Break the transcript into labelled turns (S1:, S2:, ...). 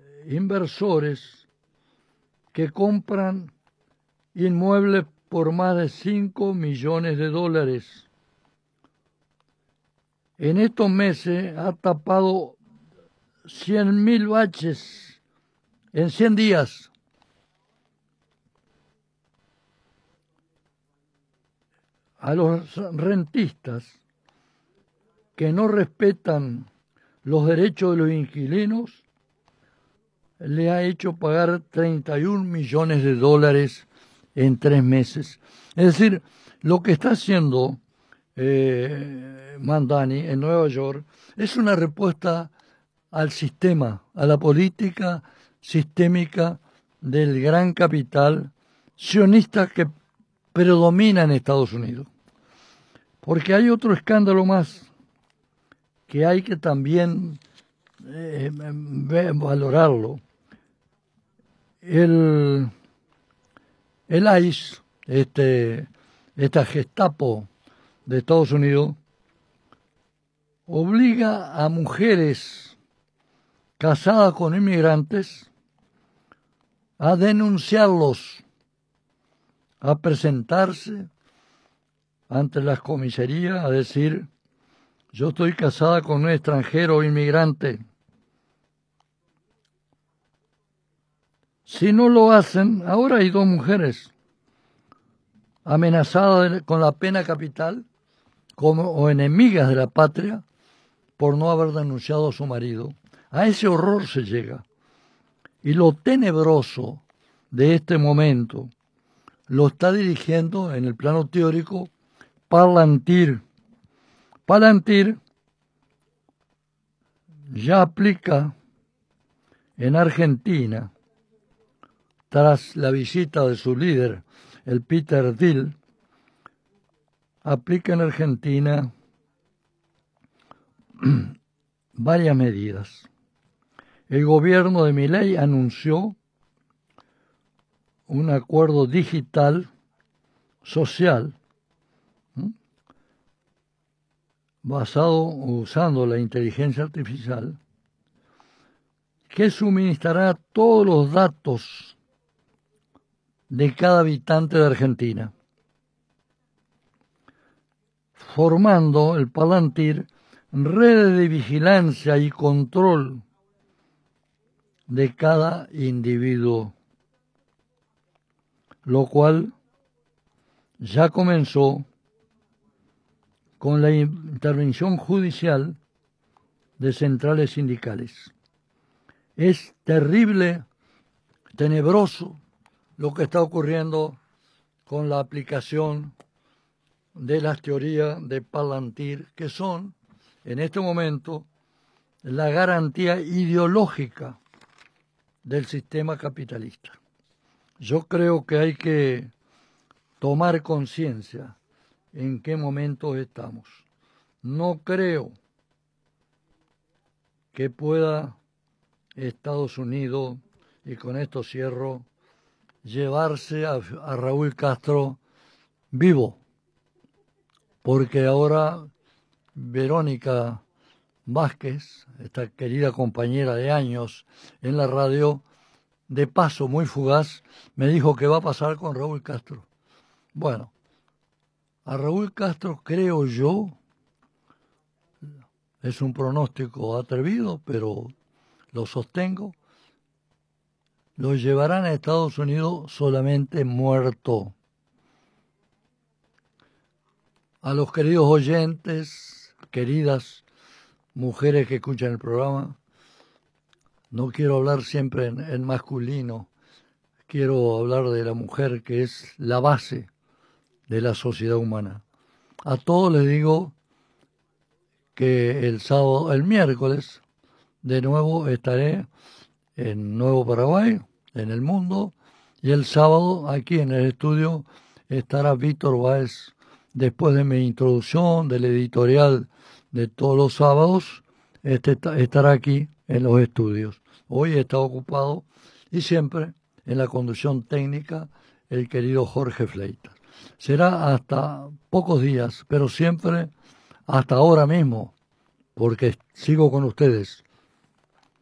S1: inversores que compran inmuebles por más de 5 millones de dólares. En estos meses ha tapado 100.000 baches en 100 días. A los rentistas que no respetan los derechos de los inquilinos, le ha hecho pagar 31 millones de dólares en 3 meses. Es decir, lo que está haciendo Mamdani en Nueva York es una respuesta al sistema, a la política sistémica del gran capital sionista que predomina en Estados Unidos. Porque hay otro escándalo más que hay que también valorarlo. El ICE, esta Gestapo de Estados Unidos, obliga a mujeres casadas con inmigrantes a denunciarlos, a presentarse ante las comisarías a decir: yo estoy casada con un extranjero o inmigrante. Si no lo hacen, ahora hay 2 mujeres amenazadas con la pena capital o enemigas de la patria por no haber denunciado a su marido. A ese horror se llega. Y lo tenebroso de este momento lo está dirigiendo en el plano teórico Palantir. Palantir ya aplica en Argentina, tras la visita de su líder, el Peter Thiel, aplica en Argentina varias medidas. El gobierno de Milei anunció un acuerdo digital social usando la inteligencia artificial, que suministrará todos los datos de cada habitante de Argentina, formando el Palantir redes de vigilancia y control de cada individuo, lo cual ya comenzó con la intervención judicial de centrales sindicales. Es terrible, tenebroso lo que está ocurriendo con la aplicación de las teorías de Palantir, que son, en este momento, la garantía ideológica del sistema capitalista. Yo creo que hay que tomar conciencia en qué momento estamos. No creo que pueda Estados Unidos, y con esto cierro, llevarse a Raúl Castro vivo, porque ahora Verónica Vázquez, esta querida compañera de años en la radio, de paso muy fugaz, me dijo que va a pasar con Raúl Castro. Bueno, a Raúl Castro, creo yo, es un pronóstico atrevido, pero lo sostengo, lo llevarán a Estados Unidos solamente muerto. A los queridos oyentes, queridas mujeres que escuchan el programa, no quiero hablar siempre en masculino, quiero hablar de la mujer, que es la base de la sociedad humana. A todos les digo que el miércoles, de nuevo estaré en Nuevo Paraguay, en El Mundo, y el sábado aquí en el estudio estará Víctor Báez. Después de mi introducción del editorial de todos los sábados, estará aquí en los estudios. Hoy está ocupado, y siempre en la conducción técnica, el querido Jorge Fleitas. Será hasta pocos días, pero siempre hasta ahora mismo, porque sigo con ustedes.